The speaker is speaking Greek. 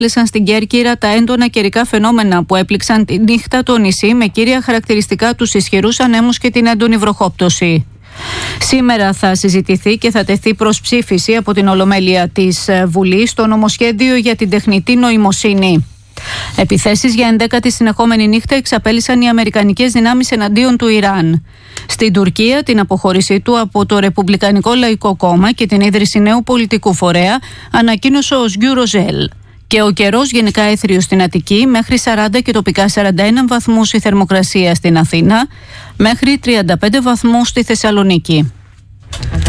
Στην Κέρκυρα τα έντονα καιρικά φαινόμενα που έπληξαν τη νύχτα το νησί, με κύρια χαρακτηριστικά τους ισχυρούς ανέμους και την έντονη βροχόπτωση. Σήμερα θα συζητηθεί και θα τεθεί προς ψήφιση από την Ολομέλεια της Βουλής το νομοσχέδιο για την τεχνητή νοημοσύνη. Επιθέσεις για 11η συνεχόμενη νύχτα εξαπέλυσαν οι αμερικανικές δυνάμεις εναντίον του Ιράν. Στην Τουρκία, την αποχώρησή του από το Ρεπουμπλικανικό Λαϊκό Κόμμα και την ίδρυση νέου πολιτικού φορέα ανακοίνωσε ο Σγκιου Ροζέλ. Και ο καιρός γενικά έθριος στην Αττική, μέχρι 40 και τοπικά 41 βαθμούς η θερμοκρασία στην Αθήνα, μέχρι 35 βαθμούς στη Θεσσαλονίκη.